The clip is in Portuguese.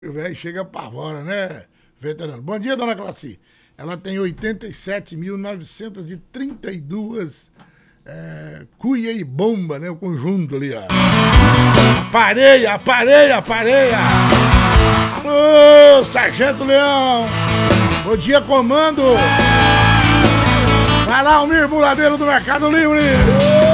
O velho chega apavora, né, veterano? Bom dia, dona Claci. Ela tem 87.932 cuia e bomba, né? O conjunto ali, ó. Pareia, pareia, pareia! Alô, Sargento Leão! Bom dia, comando! Vai lá, o Mir Buladeiro do Mercado Livre!